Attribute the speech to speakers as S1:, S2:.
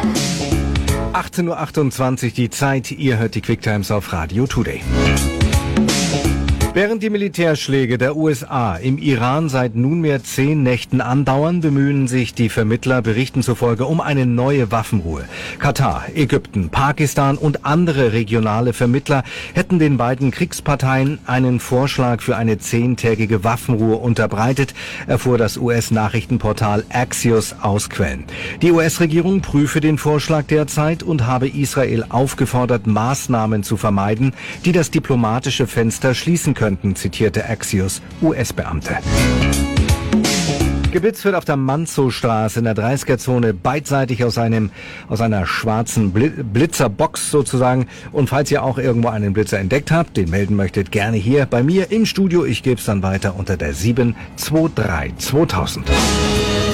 S1: 18:28 Uhr die Zeit, ihr hört die Quicktimes auf Radio Today. Während die Militärschläge der USA im Iran seit nunmehr 10 Nächten andauern, bemühen sich die Vermittler Berichten zufolge um eine neue Waffenruhe. Katar, Ägypten, Pakistan und andere regionale Vermittler hätten den beiden Kriegsparteien einen Vorschlag für eine 10-tägige Waffenruhe unterbreitet, erfuhr das US-Nachrichtenportal Axios aus Quellen. Die US-Regierung prüfe den Vorschlag derzeit und habe Israel aufgefordert, Maßnahmen zu vermeiden, die das diplomatische Fenster schließen könnten, zitierte Axios US-Beamte. Geblitzt wird auf der Manzow-Straße in der 30er-Zone beidseitig aus einer schwarzen Blitzerbox sozusagen. Und falls ihr auch irgendwo einen Blitzer entdeckt habt, den melden möchtet, gerne hier bei mir im Studio. Ich gebe es dann weiter unter der 723 2000.